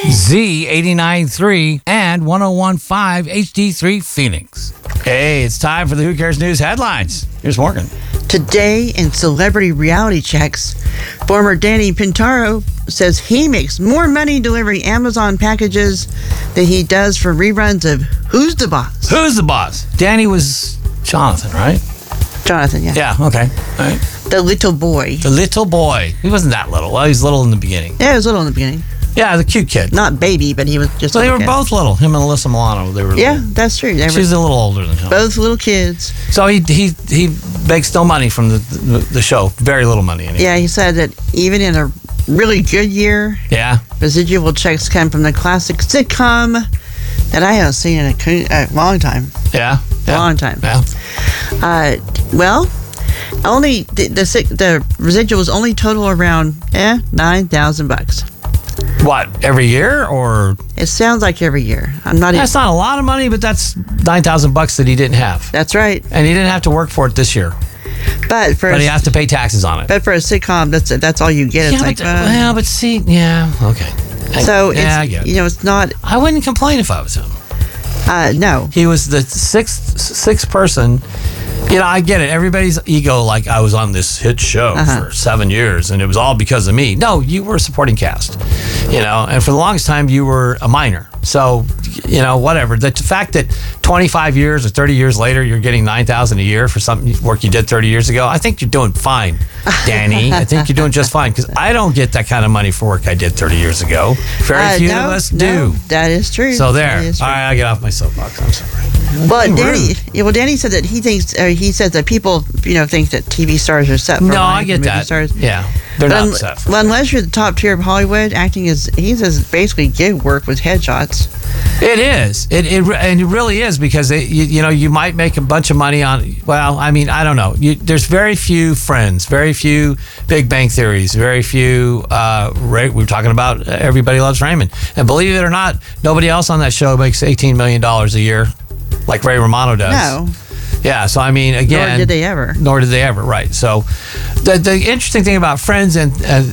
Z89.3 and 101.5 HD3 Phoenix. Hey, it's time for the Who Cares News headlines. Here's Morgan. Today in Celebrity Reality Checks, former Danny Pintaro says he makes more money delivering Amazon packages than he does for reruns of Who's the Boss? Who's the boss? Danny was Jonathan, right? Jonathan, yeah. Yeah, okay. All right. The little boy. The little boy. He wasn't that little. Well, he was little in the beginning. Yeah, he was little in the beginning. Yeah, the cute kid. Not baby, but he was just So a they were little kid. both little. Him and Alyssa Milano. They were Yeah, little. that's true. They were She's a little older than him. both little kids. So he makes no money from the show. Very little money anyway. Yeah, he said that even in a really good year, Yeah. residual checks come from the classic sitcom that I haven't seen in a long time. Yeah. Long time. Yeah. Well, only the residuals only total around $9,000. What, every year or? It sounds like every year. I'm not. That's not a lot of money, but that's $9,000 that he didn't have. That's right. And he didn't have to work for it this year. But But he has to pay taxes on it. But for a sitcom, that's all you get. It's But see, yeah, okay. So I get it. it's not. I wouldn't complain if I was him. No. He was the sixth person. I get it. Everybody's ego, like, I was on this hit show for 7 years, and it was all because of me. No, you were a supporting cast, and for the longest time, you were a minor. So, whatever. The fact that 25 years or 30 years later, you're getting $9,000 a year for some work you did 30 years ago, I think you're doing fine, Danny. I think you're doing just fine, because I don't get that kind of money for work I did 30 years ago. Very few of us do. That is true. So there. That is All true. right, I'll get off my soapbox. I'm sorry. Well, Danny said that he says that people, think that TV stars are set for No, life I get and movie that. stars. Yeah, they're not set for. Well, unless you're the top tier of Hollywood, acting he says basically gig work with headshots. It is. And it really is, because you might make a bunch of money on. Well, I mean, I don't know. There's very few Friends, very few Big Bang Theories, very few. We were talking about Everybody Loves Raymond, and believe it or not, nobody else on that show makes $18 million a year, like Ray Romano does. No. Yeah, so I mean, again, Nor did they ever. Right. So, the interesting thing about Friends and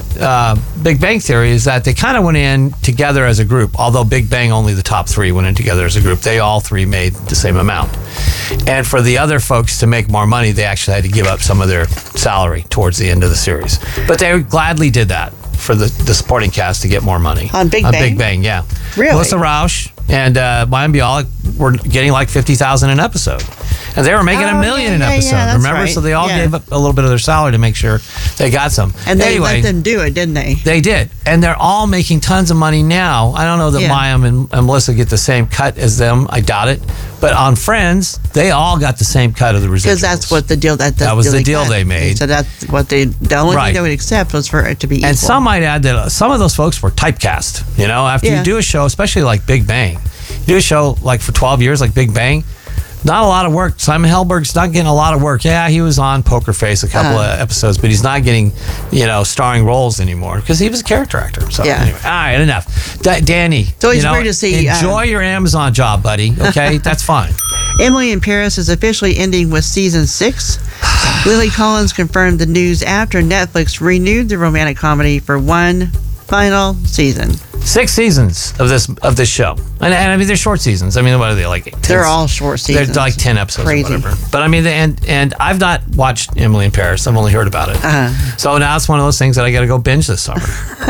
Big Bang Theory is that they kind of went in together as a group. Although Big Bang, only the top three went in together as a group. They all three made the same amount. And for the other folks to make more money, they actually had to give up some of their salary towards the end of the series. But they gladly did that for the supporting cast to get more money. On Big Bang? On Big Bang, yeah. Really? Melissa Rauch and Mayim Bialik were getting like $50,000 an episode. And they were making $1 million an episode, that's remember? right. So they all gave up a little bit of their salary to make sure they got some. And they anyway, let them do it, didn't they? They did. And they're all making tons of money now. I don't know that Mayim and Melissa get the same cut as them. I doubt it. But on Friends, they all got the same cut of the residuals. Because that's what the deal that was the deal they made. So that's what the only thing they would accept was for it to be equal. And some might add that some of those folks were typecast. After you do a show, especially like Big Bang, you do a show like for 12 years like Big Bang, not a lot of work. Simon Helberg's not getting a lot of work. Yeah, he was on Poker Face a couple of episodes, but he's not getting, starring roles anymore because he was a character actor. So anyway, all right, enough. Danny, it's always weird to see. Enjoy your Amazon job, buddy. Okay, that's fine. Emily in Paris is officially ending with season 6. Lily Collins confirmed the news after Netflix renewed the romantic comedy for one final season. 6 seasons of this show, and I mean they're short seasons. I mean, what are they like? 10, they're all short seasons. They're like 10 episodes Crazy. or whatever. But I mean, and I've not watched Emily in Paris. I've only heard about it. So now it's one of those things that I got to go binge this summer.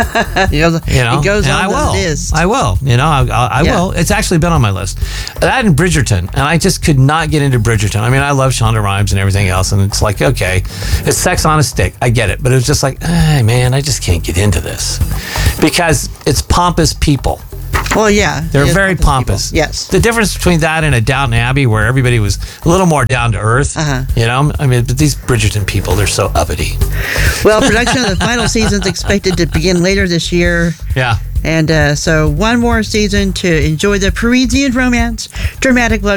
It goes and on I will. the list. I will. I will. It's actually been on my list. That and Bridgerton, and I just could not get into Bridgerton. I mean, I love Shonda Rhimes and everything else, and it's like, okay, it's sex on a stick. I get it, but it was just like, man, I just can't get into this because it's pompous people. Well, yeah. They're very pompous. People. Yes. The difference between that and a Downton Abbey where everybody was a little more down to earth, I mean, but these Bridgerton people, they're so uppity. Well, production of the final season is expected to begin later this year. Yeah. And so one more season to enjoy the Parisian romance, dramatic love